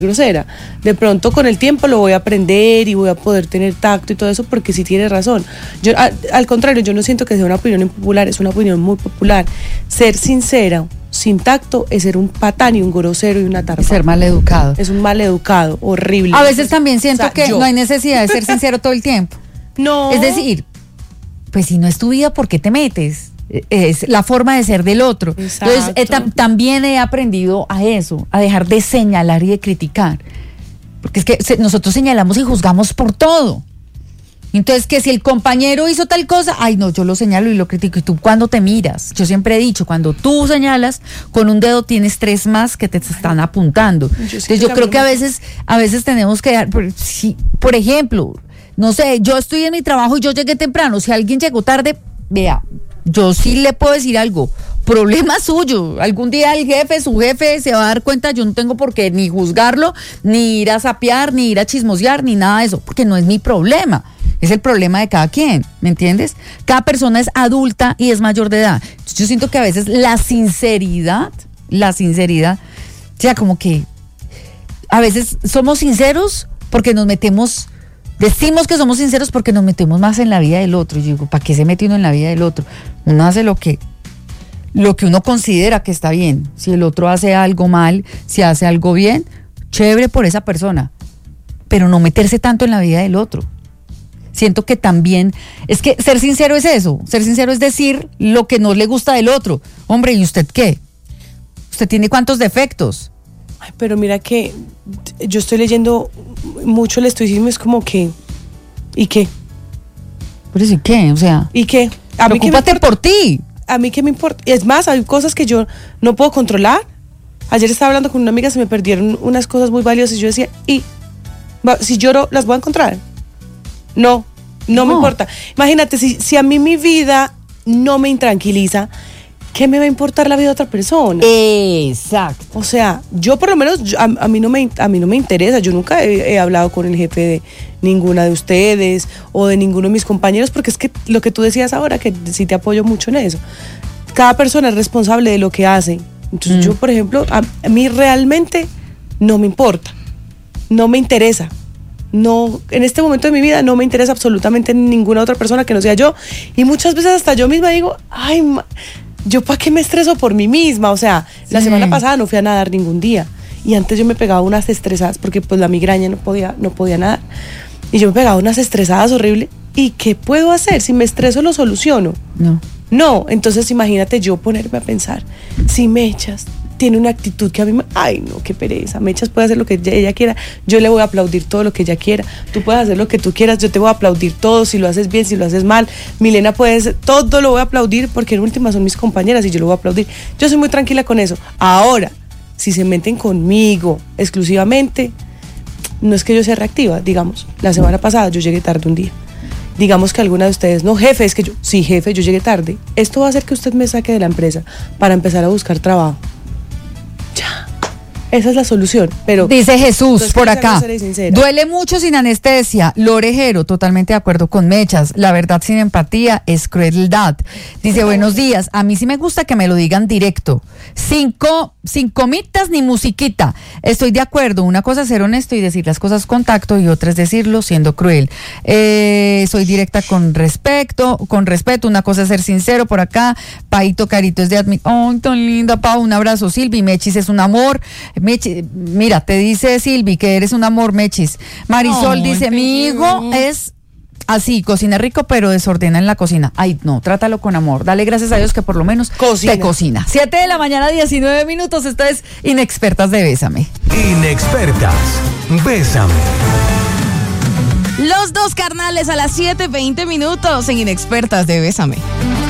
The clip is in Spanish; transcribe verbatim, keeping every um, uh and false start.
grosera. De pronto con el tiempo lo voy a aprender y voy a poder tener tacto y todo eso, porque sí tiene razón. Yo, a, al contrario, yo no siento que sea una opinión impopular, es una opinión muy popular. Ser sincera sin tacto es ser un patán y un grosero y una tarpa. Ser maleducado. Es un maleducado, horrible. A veces también siento, o sea, que yo. no hay necesidad de ser sincero todo el tiempo. No. Es decir, pues si no es tu vida, ¿por qué te metes? Es la forma de ser del otro. Exacto. Entonces eh, tam, también he aprendido a eso, a dejar de señalar y de criticar, porque es que se, nosotros señalamos y juzgamos por todo. Entonces, que si el compañero hizo tal cosa, ay no, yo lo señalo y lo critico. Y tú, cuando te miras, yo siempre he dicho, cuando tú señalas con un dedo tienes tres más que te están apuntando. Yo Entonces yo creo que a veces a veces tenemos que dar, por, si, por ejemplo, no sé, yo estoy en mi trabajo y yo llegué temprano, si alguien llegó tarde, vea, yo sí le puedo decir algo, problema suyo. Algún día el jefe, su jefe se va a dar cuenta, yo no tengo por qué ni juzgarlo, ni ir a sapear, ni ir a chismosear, ni nada de eso, porque no es mi problema, es el problema de cada quien, ¿me entiendes? Cada persona es adulta y es mayor de edad. Entonces yo siento que a veces la sinceridad, la sinceridad, o sea, como que a veces somos sinceros porque nos metemos... Decimos que somos sinceros porque nos metemos más en la vida del otro. Y yo digo, ¿para qué se mete uno en la vida del otro? Uno hace lo que, lo que uno considera que está bien. Si el otro hace algo mal, si hace algo bien, chévere por esa persona. Pero no meterse tanto en la vida del otro. Siento que también, es que ser sincero es eso. Ser sincero es decir lo que no le gusta del otro. Hombre, ¿y usted qué? ¿Usted tiene cuántos defectos? Ay, pero mira que yo estoy leyendo mucho el estoicismo, es como que, ¿y qué? Pero sí, ¿qué? O sea, ¿y qué? A mí preocúpate qué me importa, por ti. A mí qué me importa. Es más, hay cosas que yo no puedo controlar. Ayer estaba hablando con una amiga, se me perdieron unas cosas muy valiosas y yo decía, ¿y si lloro, las voy a encontrar? No, no, no. me importa. Imagínate, si, si a mí mi vida no me intranquiliza, ¿qué me va a importar la vida de otra persona? Exacto. O sea, yo por lo menos, yo, a, a, mí no me, a mí no me interesa. Yo nunca he, he hablado con el jefe de ninguna de ustedes o de ninguno de mis compañeros, porque es que lo que tú decías ahora, que sí te apoyo mucho en eso. Cada persona es responsable de lo que hace. Entonces mm. yo, por ejemplo, a, a mí realmente no me importa. No me interesa. No, en este momento de mi vida no me interesa absolutamente ninguna otra persona que no sea yo. Y muchas veces hasta yo misma digo, ay, ma, ¿yo para qué me estreso por mí misma? O sea, sí. La semana pasada no fui a nadar ningún día. Y antes yo me pegaba unas estresadas porque pues la migraña no podía, no podía nadar. Y yo me pegaba unas estresadas horribles. ¿Y qué puedo hacer? Si me estreso, ¿lo soluciono? No. No, entonces imagínate yo ponerme a pensar, si Mechas tiene una actitud que a mí me... Ay, no, qué pereza. Mechas puede hacer lo que ella, ella quiera. Yo le voy a aplaudir todo lo que ella quiera. Tú puedes hacer lo que tú quieras. Yo te voy a aplaudir todo. Si lo haces bien, si lo haces mal. Milena puede hacer... Todo lo voy a aplaudir porque en última son mis compañeras y yo lo voy a aplaudir. Yo soy muy tranquila con eso. Ahora, si se meten conmigo exclusivamente, no es que yo sea reactiva. Digamos, la semana pasada yo llegué tarde un día. Digamos que alguna de ustedes, no, jefe, es que yo... Sí, jefe, yo llegué tarde. Esto va a hacer que usted me saque de la empresa para empezar a buscar trabajo. Ya, esa es la solución, pero... Dice Jesús por acá, duele mucho sin anestesia, Lorejero, totalmente de acuerdo con Mechas, la verdad sin empatía es crueldad. Dice, buenos días, a mí sí me gusta que me lo digan directo, sin, co, sin comitas ni musiquita, estoy de acuerdo, una cosa es ser honesto y decir las cosas con tacto y otra es decirlo siendo cruel. Eh, soy directa con respecto, con respeto, una cosa es ser sincero por acá, Paito Carito es de admi... ¡Ay, tan linda, Pau! Un abrazo, Silvi, Mechis es un amor. Mechis, mira, te dice Silvi que eres un amor, Mechis. Marisol oh, dice, mi hijo es así, cocina rico, pero desordena en la cocina. Ay, no, trátalo con amor. Dale gracias a Dios que por lo menos cocina. Te cocina. Siete de la mañana, diecinueve minutos. Esta es Inexpertas de Bésame. Inexpertas, Bésame. Los dos carnales a las siete veinte minutos en Inexpertas de Bésame.